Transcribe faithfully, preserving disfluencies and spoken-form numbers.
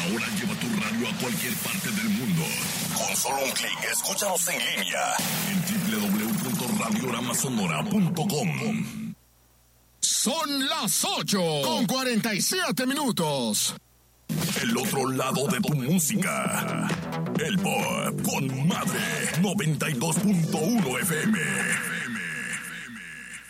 Ahora lleva tu radio a cualquier parte del mundo. Con solo un clic, escúchanos en línea en doble u doble u doble u punto radiorama sonora punto com. Son las ocho con cuarenta y siete minutos. El otro lado de tu música. El Pop con Madre noventa y dos punto uno F M.